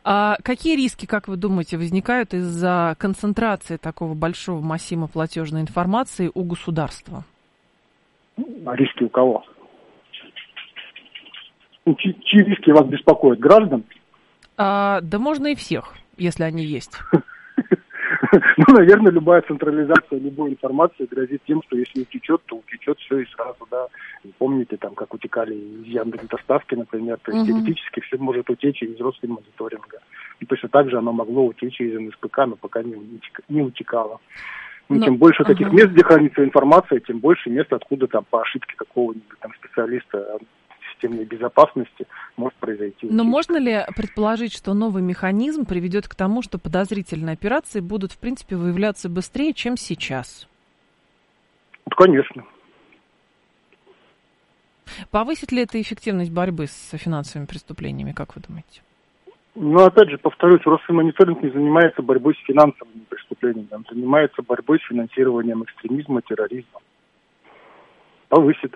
А какие риски, как вы думаете, возникают из-за концентрации такого большого массива платежной информации у государства? А риски у кого? Чьи риски вас беспокоят? Граждан? Да можно и всех, если они есть. Ну, наверное, любая централизация любой информации грозит тем, что если утечет, то утечет все и сразу, да. Помните, там, как утекали из Яндекс.Доставки, например, то есть теоретически все может утечь из Росфинмониторинга. И точно так же оно могло утечь из НСПК, но пока не утекало. Тем больше таких мест, где хранится информация, тем больше мест, откуда там по ошибке какого-нибудь там специалиста системной безопасности может произойти. Но можно ли предположить, что новый механизм приведет к тому, что подозрительные операции будут, в принципе, выявляться быстрее, чем сейчас? Конечно. Повысит ли это эффективность борьбы с финансовыми преступлениями, как вы думаете? Ну, опять же, повторюсь, Росфинмониторинг не занимается борьбой с финансовыми преступлениями, он занимается борьбой с финансированием экстремизма, терроризма. Повысит.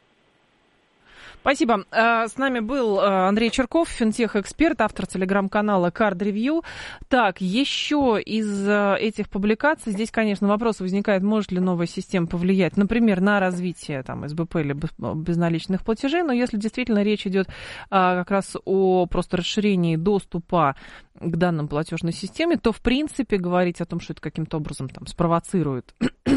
Спасибо. С нами был Андрей Черков, финтех-эксперт, автор телеграм-канала Card Review. Так, еще из этих публикаций, здесь, конечно, вопрос возникает, может ли новая система повлиять, например, на развитие там, СБП или безналичных платежей, но если действительно речь идет как раз о просто расширении доступа к данным платежной системе, то, в принципе, говорить о том, что это каким-то образом там, спровоцирует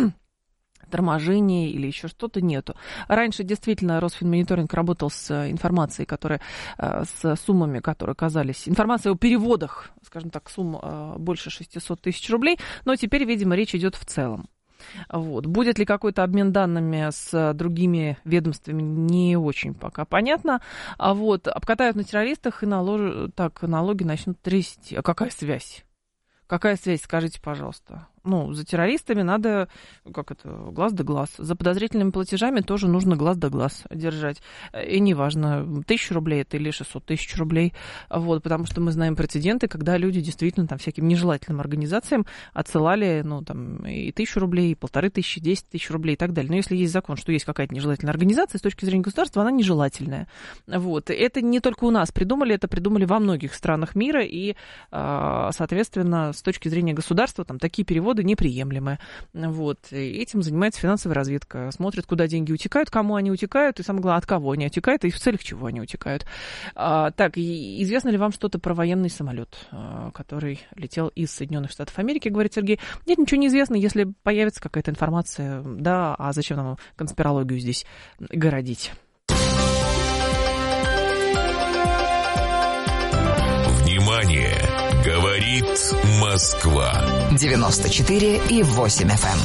торможение или еще что-то нету. Раньше действительно Росфинмониторинг работал с информацией, с суммами, которые казались... Информация о переводах, скажем так, сумм больше 600 тысяч рублей, но теперь, видимо, речь идет в целом. Вот. Будет ли какой-то обмен данными с другими ведомствами, не очень пока понятно. А вот обкатают на террористах и налоги начнут трясти. А какая связь? Какая связь, скажите, пожалуйста? Ну, за террористами надо, глаз да глаз. За подозрительными платежами тоже нужно глаз да глаз держать. И неважно, 1000 рублей это или 600 тысяч рублей. Вот, потому что мы знаем прецеденты, когда люди действительно там всяким нежелательным организациям отсылали, и 1000 рублей, и 1500, 10 тысяч рублей и так далее. Но если есть закон, что есть какая-то нежелательная организация, с точки зрения государства, она нежелательная. Вот. Это не только у нас придумали, это придумали во многих странах мира, и, соответственно, с точки зрения государства, там такие переводы неприемлемы. Вот. И этим занимается финансовая разведка. Смотрит, куда деньги утекают, кому они утекают, и самое главное, от кого они утекают, и в целях чего они утекают. Так, известно ли вам что-то про военный самолет, который летел из Соединенных Штатов Америки, говорит Сергей. Нет, ничего не известно, если появится какая-то информация, да, а зачем нам конспирологию здесь городить? Внимание! Говорит Москва. 94,8 FM.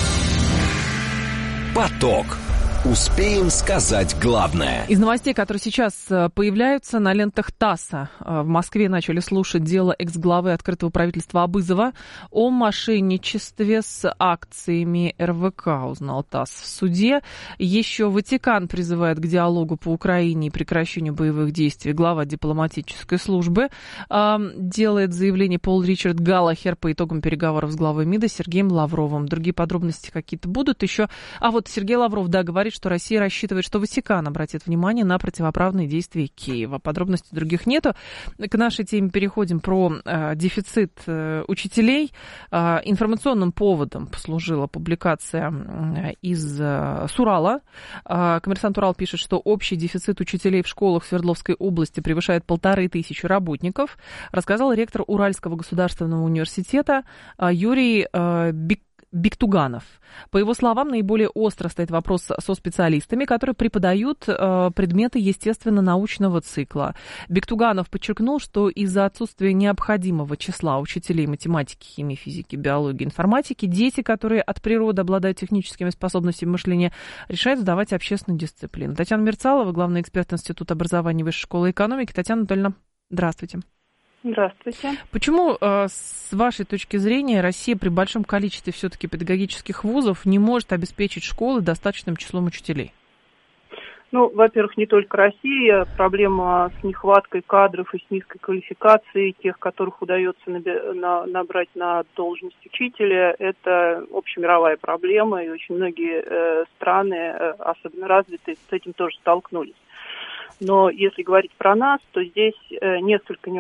Поток. Успеем сказать главное. Из новостей, которые сейчас появляются на лентах ТАССа, в Москве начали слушать дело экс-главы открытого правительства Абызова о мошенничестве с акциями РВК, узнал ТАСС в суде. Еще Ватикан призывает к диалогу по Украине и прекращению боевых действий. Глава дипломатической службы делает заявление Пол Ричард Галлахер по итогам переговоров с главой МИДа Сергеем Лавровым. Другие подробности какие-то будут еще. Вот Сергей Лавров, да, говорит, что Россия рассчитывает, что Ватикан обратит внимание на противоправные действия Киева. Подробностей других нету. К нашей теме переходим про дефицит учителей. Информационным поводом послужила публикация из Сурала. Коммерсант Урал пишет, что общий дефицит учителей в школах в Свердловской области превышает 1500 работников, рассказал ректор Уральского государственного университета Юрий Биктуганов. По его словам, наиболее остро стоит вопрос со специалистами, которые преподают предметы естественно-научного цикла. Биктуганов подчеркнул, что из-за отсутствия необходимого числа учителей математики, химии, физики, биологии, информатики, дети, которые от природы обладают техническими способностями мышления, решают сдавать общественную дисциплину. Татьяна Мерцалова, главный эксперт Института образования Высшей школы экономики. Татьяна Анатольевна, здравствуйте. Здравствуйте. Почему, с вашей точки зрения, Россия при большом количестве все-таки педагогических вузов не может обеспечить школы достаточным числом учителей? Во-первых, не только Россия. Проблема с нехваткой кадров и с низкой квалификацией тех, которых удается набрать на должность учителя, это общемировая проблема, и очень многие страны, особенно развитые, с этим тоже столкнулись. Но если говорить про нас, то здесь несколько нюансов.